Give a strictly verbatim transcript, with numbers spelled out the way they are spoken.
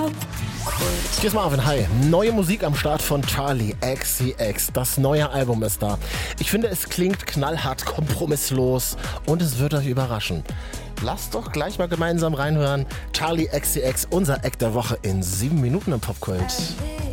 Hier ist Marvin, hi. Neue Musik am Start von Charli X C X. Das neue Album ist da. Ich finde, es klingt knallhart, kompromisslos und es wird euch überraschen. Lasst doch gleich mal gemeinsam reinhören. Charli X C X, unser Act der Woche in sieben Minuten im Popkult.